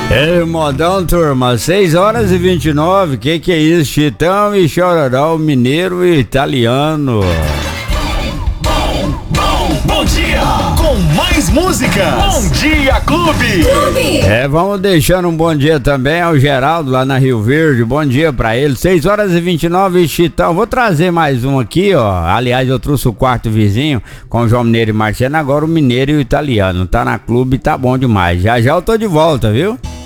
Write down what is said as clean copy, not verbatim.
Ei, modão, turma, 6h29, que é isso? Chitão e Chororó, mineiro e italiano. Bom dia, com mais músicas. Bom dia, Clube. Vamos deixando um bom dia também ao Geraldo lá na Rio Verde, bom dia pra ele. 6h29, Chitão, vou trazer mais um aqui, ó. Aliás, eu trouxe o quarto vizinho com o João Mineiro e Marciano, agora o mineiro e o italiano. Tá na Clube, tá bom demais. Já já eu tô de volta, viu?